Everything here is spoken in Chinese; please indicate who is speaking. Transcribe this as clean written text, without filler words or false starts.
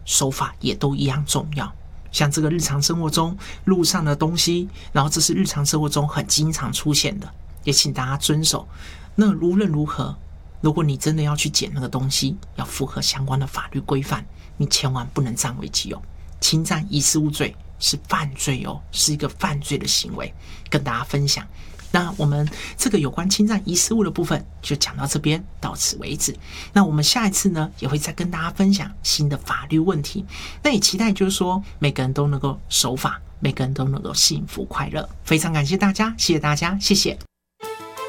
Speaker 1: 守法也都一样重要。像这个日常生活中路上的东西，然后这是日常生活中很经常出现的，也请大家遵守。那无论如何，如果你真的要去捡那个东西，要符合相关的法律规范，你千万不能占为己有。侵占遗失物罪是犯罪哦，是一个犯罪的行为，跟大家分享。那我们这个有关侵占遗失物的部分就讲到这边，到此为止。那我们下一次呢，也会再跟大家分享新的法律问题。那也期待就是说，每个人都能够守法，每个人都能够幸福快乐。非常感谢大家，谢谢大家，谢谢。